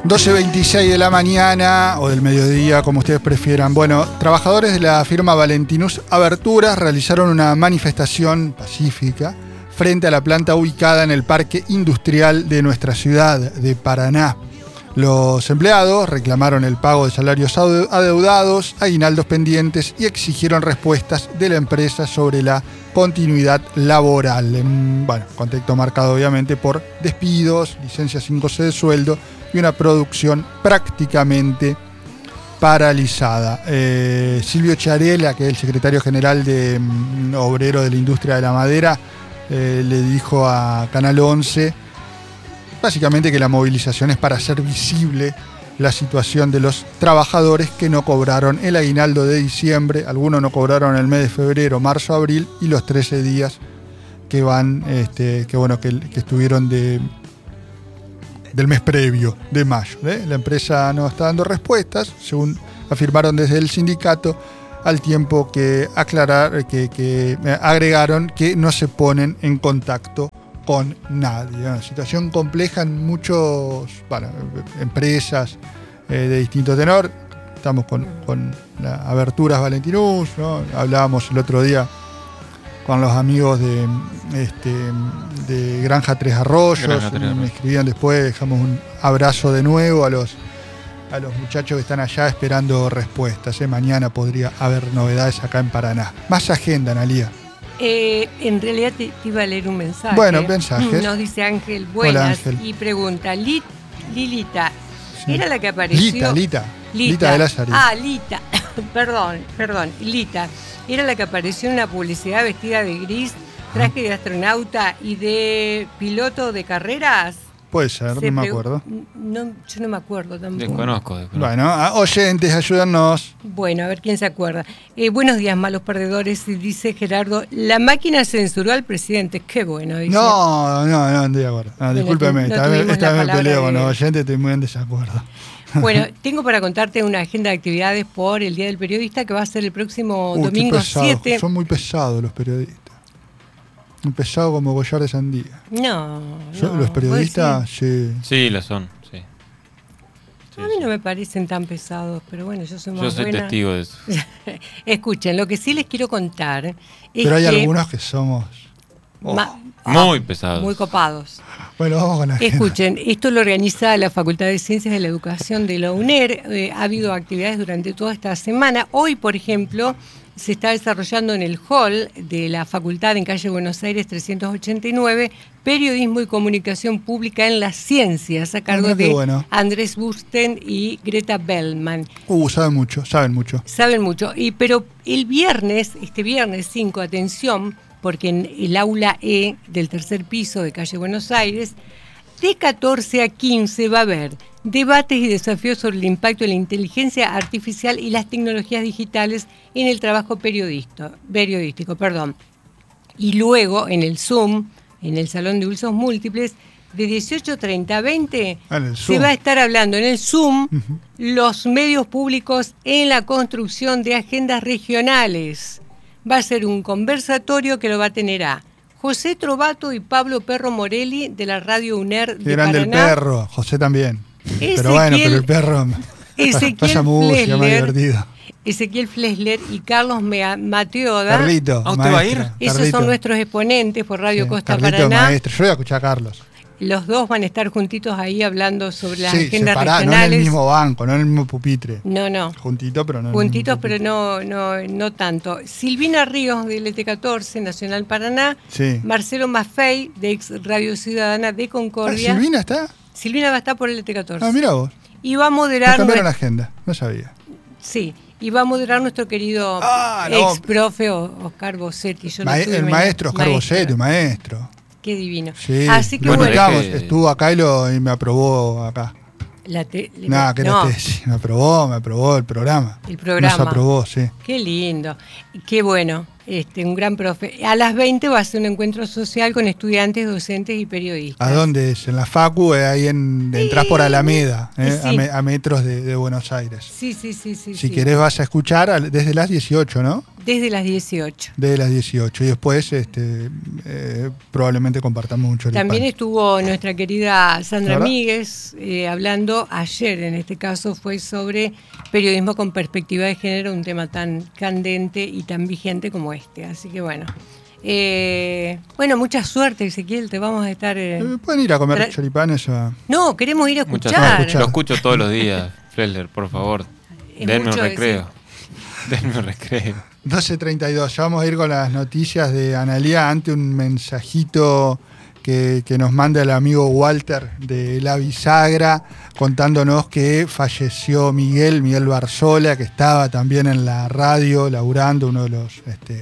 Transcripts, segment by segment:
12:26 de la mañana o del mediodía, como ustedes prefieran. Bueno, trabajadores de la firma Valentinus Aberturas realizaron una manifestación pacífica frente a la planta ubicada en el parque industrial de nuestra ciudad de Paraná. Los empleados reclamaron el pago de salarios adeudados, aguinaldos pendientes y exigieron respuestas de la empresa sobre la continuidad laboral. En contexto marcado obviamente por despidos, licencias sin goce de sueldo y una producción prácticamente paralizada. Silvio Chiarella, que es el secretario general de Obrero de la Industria de la Madera, le dijo a Canal 11 básicamente que la movilización es para hacer visible la situación de los trabajadores que no cobraron el aguinaldo de diciembre, algunos no cobraron el mes de febrero, marzo, abril y los 13 días que van, que estuvieron del mes previo, de mayo. La empresa no está dando respuestas, según afirmaron desde el sindicato, al tiempo que agregaron que no se ponen en contacto con nadie. Una situación compleja en muchas empresas de distinto tenor. Estamos con las Aberturas Valentinus, ¿no? Hablábamos el otro día con los amigos de Granja Tres Arroyos. Me escribían después, dejamos un abrazo de nuevo a los muchachos que están allá esperando respuestas. Mañana podría haber novedades acá en Paraná. Más agenda, Analía. En realidad te iba a leer un mensaje. Bueno, mensajes. Nos dice Ángel, buenas. Hola, Ángel. Y pregunta, Lilita, sí. ¿Era la que apareció? Lita de Lázaro. Lita. Perdón. Lita. ¿Era la que apareció en una publicidad vestida de gris, traje de astronauta y de piloto de carreras? Puede ser, no me acuerdo. No, yo no me acuerdo tampoco. Desconozco. Bueno, oyentes, ayúdennos. Bueno, a ver quién se acuerda. Buenos días, malos perdedores, dice Gerardo. La máquina censuró al presidente. Qué bueno, dice. No, estoy de acuerdo. No, discúlpeme, esta vez me peleo con los oyentes, estoy muy en desacuerdo. Bueno, tengo para contarte una agenda de actividades por el Día del Periodista que va a ser el próximo domingo 7. Son muy pesados los periodistas. Un pesado como bollar de sandía. No. Los periodistas, sí. Sí, lo son, sí. A mí no me parecen tan pesados, pero bueno, yo soy más buena. Yo soy testigo de eso. Escuchen, lo que sí les quiero contar es pero hay algunos que somos muy pesados. Muy copados. Bueno, vamos con la agenda. Escuchen, esto lo organiza la Facultad de Ciencias de la Educación de la UNER. Ha habido actividades durante toda esta semana. Hoy, por ejemplo, se está desarrollando en el hall de la facultad en calle Buenos Aires 389, Periodismo y Comunicación Pública en las Ciencias, a cargo de Andrés Bursten y Greta Bellman. Saben mucho. Saben mucho. Pero el viernes, este viernes 5, atención, porque en el aula E del tercer piso de calle Buenos Aires, de 14 a 15 va a haber debates y desafíos sobre el impacto de la inteligencia artificial y las tecnologías digitales en el trabajo periodístico. Y luego en el Zoom, en el Salón de Usos Múltiples, de 18:30 a 20, se va a estar hablando en el Zoom los medios públicos en la construcción de agendas regionales. Va a ser un conversatorio que lo va a tener a José Trovato y Pablo Perro Morelli de la Radio UNER de Paraná. Grande el perro, José también. Pero el perro pasa música, más divertido. Ezequiel Flesler y Carlos Mateoda. Carlito, ¿usted va a ir? Esos son nuestros exponentes por Radio Costa Carlito, Paraná. Maestro. Yo voy a escuchar a Carlos. Los dos van a estar juntitos ahí hablando sobre las agendas regionales. No en el mismo banco, no en el mismo pupitre. No. Juntitos, pero no. Juntitos, pero no tanto. Silvina Ríos, de LT14, Nacional Paraná. Sí. Marcelo Maffei, de Ex Radio Ciudadana de Concordia. ¿Silvina está? Silvina va a estar por LT14. Mira vos. Y va a moderar. Cambiaron la agenda, no sabía. Sí. Y va a moderar nuestro querido ex profe Oscar Bossetti. El maestro Oscar Bossetti, maestro. Qué divino. Sí. Así que estuvo acá y me aprobó acá. La tesis. Me aprobó el programa. El programa. Nos aprobó, sí. Qué lindo. Qué bueno. un gran profe. A las 20 va a ser un encuentro social con estudiantes, docentes y periodistas. ¿A dónde es? En la Facu, ahí entrás por Alameda, Sí. a metros de Buenos Aires. Sí. Si querés vas a escuchar desde las 18, ¿no? Desde las 18. Desde las 18. Y después probablemente compartamos un choripán. También estuvo nuestra querida Sandra ¿Verdad? Míguez hablando ayer, en este caso fue sobre periodismo con perspectiva de género, un tema tan candente y tan vigente como este. Así que bueno. Mucha suerte, Ezequiel, te vamos a estar... Pueden ir a comer choripanes a... No, queremos ir a Muchas escuchar. gracias. Lo escucho todos los días, Fleller, por favor. Es Denme un mucho recreo. Denme un recreo. 12:32, ya vamos a ir con las noticias de Analía. Ante un mensajito que nos manda el amigo Walter de La Bisagra, contándonos que falleció Miguel Barzola, que estaba también en la radio laburando, uno de los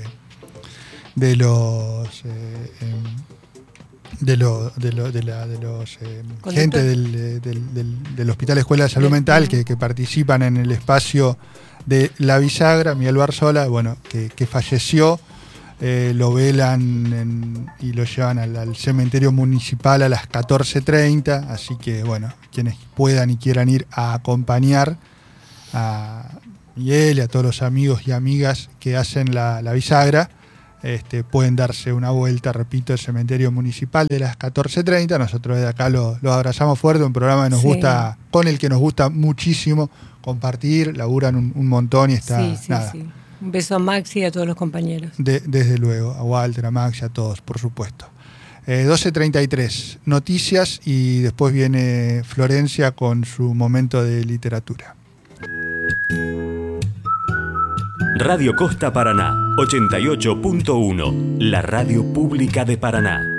gente del Hospital Escuela de Salud Mental que participan en el espacio de La Bisagra. Miguel Barzola, bueno, que falleció, lo velan y lo llevan al cementerio municipal a las 14:30, así que bueno, quienes puedan y quieran ir a acompañar a Miguel y a todos los amigos y amigas que hacen la Bisagra, pueden darse una vuelta, repito, al cementerio municipal de las 14:30. Nosotros desde acá lo abrazamos fuerte, un programa que nos gusta, con el que nos gusta muchísimo compartir, laburan un montón y está nada. Sí. Un beso a Maxi y a todos los compañeros. Desde luego, a Walter, a Maxi, a todos, por supuesto. 12:33, noticias y después viene Florencia con su momento de literatura. Radio Costa Paraná, 88.1, la radio pública de Paraná.